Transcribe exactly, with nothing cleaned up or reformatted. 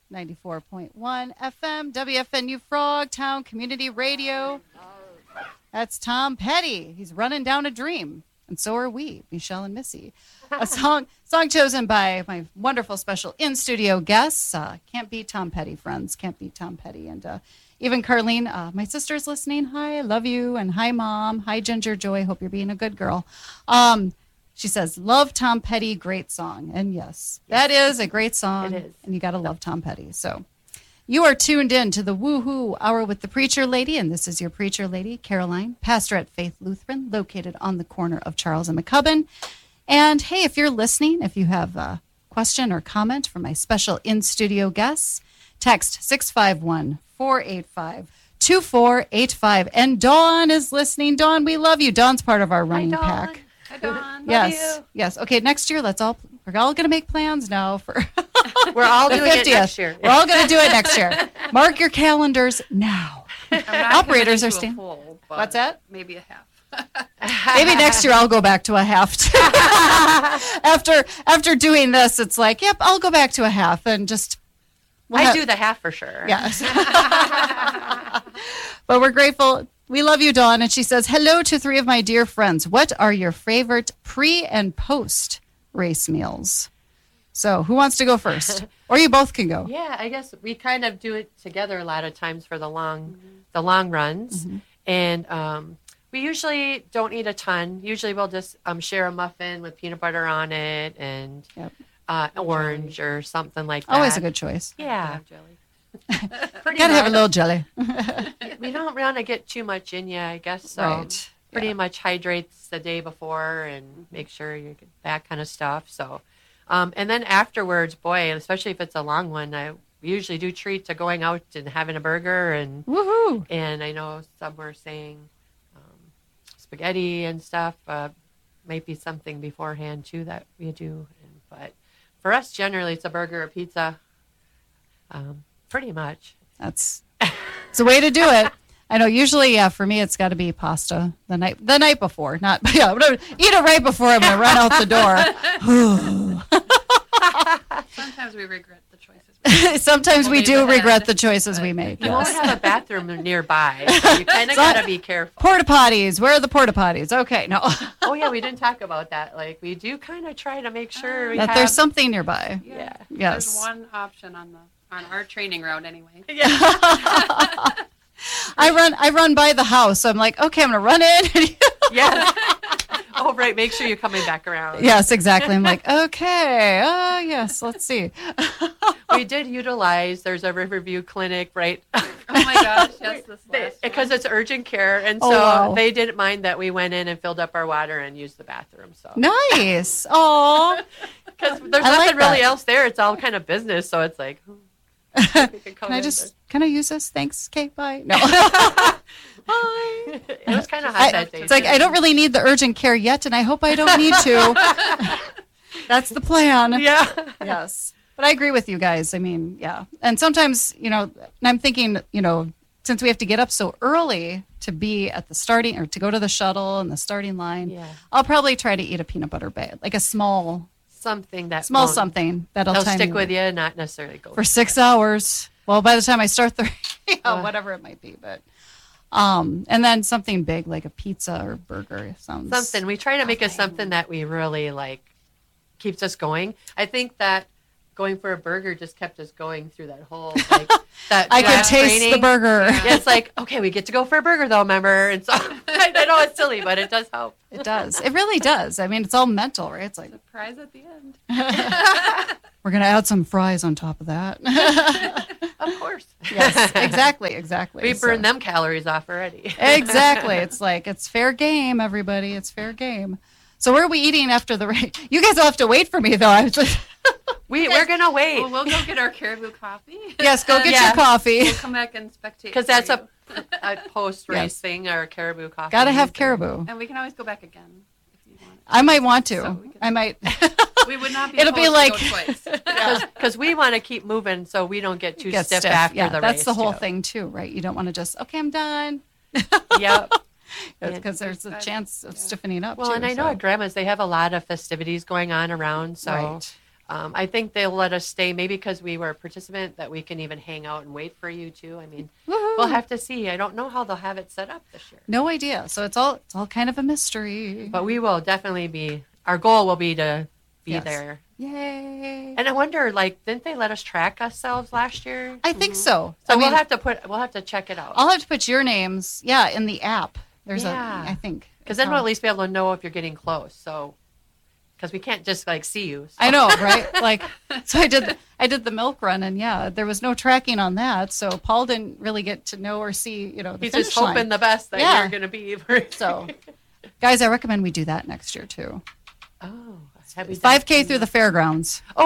ninety-four point one F M, W F N U Frogtown Community Radio. That's Tom Petty. He's running down a dream. And so are we, Michelle and Missy. A song song chosen by my wonderful special in-studio guests. Uh, can't beat Tom Petty, friends. Can't beat Tom Petty. And uh, even Carlene, uh, my sister's listening. Hi, I love you. And hi, Mom. Hi, Ginger Joy. Hope you're being a good girl. Um, she says, love Tom Petty, great song. And yes, that is a great song. It is. And you got to love Tom Petty. So you are tuned in to the Woohoo Hour with the Preacher Lady, and this is your Preacher Lady, Caroline, pastor at Faith Lutheran, located on the corner of Charles and McCubbin. And hey, if you're listening, if you have a question or comment for my special in-studio guests, text six five one, four eight five, two four eight five. And Dawn is listening. Dawn, we love you. Dawn's part of our running Hi, Dawn. pack. Hi, Dawn. Yes, Love you. yes. Okay, next year, let's all, we're all going to make plans now for We're all the doing fiftieth. it next year. We're all going to do it next year. Mark your calendars now. I'm not Operators committing are to a staying. full, but What's that? Maybe a half. Maybe next year I'll go back to a half. too. after after doing this, it's like, yep, I'll go back to a half and just. we'll I have- do the half for sure. Yes. But we're grateful. We love you, Dawn. And she says, hello to three of my dear friends. What are your favorite pre and post race meals? So who wants to go first? Or you both can go. Yeah, I guess we kind of do it together a lot of times for the long, the long runs, and um, we usually don't eat a ton. Usually we'll just um, share a muffin with peanut butter on it and Yep. uh, orange or something like that. Always a good choice. Yeah, Have jelly. pretty Gotta have a much. little jelly. We don't want to get too much in you, I guess. So Right. pretty Yeah. much hydrates the day before and make sure you get that kind of stuff. So, um, and then afterwards, boy, especially if it's a long one, I usually do treat to going out and having a burger and Woohoo. and I know some were saying um, spaghetti and stuff. Uh, might be something beforehand too that we do. And, but for us, generally, it's a burger or pizza. Um, pretty much. That's it's a way to do it. I know. Usually, yeah, for me, it's got to be pasta the night the night before. Not yeah, I'm gonna eat it right before I'm gonna run out the door. Sometimes we regret the choices. Sometimes we Days do ahead, regret the choices we but- make. You Yes. won't have a bathroom nearby, so you kind of So- gotta be careful. Porta potties. Where are the porta potties? Okay, no. Oh yeah, we didn't talk about that. Like we do kind of try to make sure we that have. there's something nearby. Yeah. Yes. There's one option on the on our training route anyway. I run. I run by the house. So I'm like, okay, I'm gonna run in. Yes. Oh right, make sure you're coming back around. Yes, exactly. I'm like, okay. Oh yes. Let's see. We did utilize. There's a Riverview clinic right. Oh my gosh, yes, this last Because one. it's urgent care, and Oh, so wow. they didn't mind that we went in and filled up our water and used the bathroom. So Nice. Oh. because there's I like nothing really that. else there, it's all kind of business. So it's like, hmm, we could come Can I in just? Can I use this? Thanks. Okay. Bye. No. there. It was kind of hot I, that day. it's like I don't really need the urgent care yet, and I hope I don't need to. That's the plan. Yeah. Yes. But I agree with you guys. I mean, yeah. And sometimes, you know, and I'm thinking, you know, since we have to get up so early to be at the starting or to go to the shuttle and the starting line, Yeah. I'll probably try to eat a peanut butter bag, like a small, Something that small won't- something that'll They'll time stick me with you, not necessarily go for six hours. Well, by the time I start the, you know, Uh. whatever it might be, but, um, and then something big like a pizza or burger sounds something. We try to make it something that we really like, keeps us going. I think that going for a burger just kept us going through that whole like that. I could that taste training. the burger. Yeah, it's like okay, we get to go for a burger though, remember? And so I know it's silly, but it does help. It does. It really does. I mean, it's all mental, right? It's like Surprise at the end. we're gonna add some fries on top of that. Of course. Yes, exactly, exactly. We So- burned them calories off already. Exactly. It's like it's fair game, everybody. It's fair game. So where are we eating after the race? You guys will have to wait for me, though. I was like, We we're gonna wait Well, we'll go get our caribou coffee. yes, go get Yeah. your coffee. We'll come back and spectate. because for that's you. a, a post race Yes. thing or caribou coffee. Gotta have or- caribou. And we can always go back again if you want. I might want to. So we can- I might. We would not be. It'll be opposed to like- go twice. Because we want to keep moving so we don't get too Get stiff, stiff. after Yeah, the that's race. the whole too. thing too, right? You don't want to just okay, I'm done. Yep. Because there's a Good. chance of Yeah. stiffening up. Well, too, and I know so. at grandma's they have a lot of festivities going on around. So Right. Um, I think they'll let us stay, maybe because we were a participant, that we can even hang out and wait for you too. I mean, Woohoo. we'll have to see. I don't know how they'll have it set up this year, No idea. So it's all it's all kind of a mystery. but we will definitely be. Our goal will be to be Yes. there. Yay. And I wonder, like, didn't they let us track ourselves last year? I think so. So I mean, we'll have to put. We'll have to check it out. I'll have to put your names, yeah, in the app. There's Yeah. a, I think. Because then So- we'll at least be able to know if you're getting close. So, because we can't just like see you. So. I know, right? Like, so I did, I did the milk run, and yeah, there was no tracking on that. So Paul didn't really get to know or see, you know, the He's finish just hoping line. the best that Yeah. you're going to be. So, guys, I recommend we do that next year too. oh, have we done- five K through the fairgrounds. Oh,